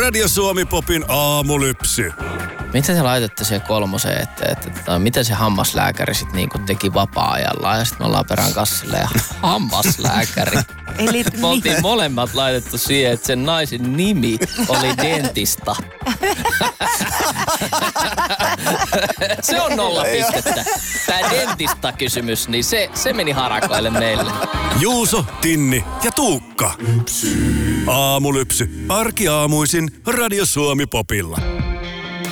Radio Suomi Popin aamulypsy. Mitä te laitatte siihen kolmoseen, että miten se hammaslääkäri sitten niinku teki vapaa-ajalla? Ja sitten me ollaan perään kassille ja hammaslääkäri. Me oltiin molemmat laitettu siihen, että sen naisen nimi oli dentista. Se on 0 pistettä. Tää dentista-kysymys, niin se meni harakoille meille. Juuso, Tinni ja Tuukka. Aamulypsy. Arkiaamuisin Radio Suomi Popilla.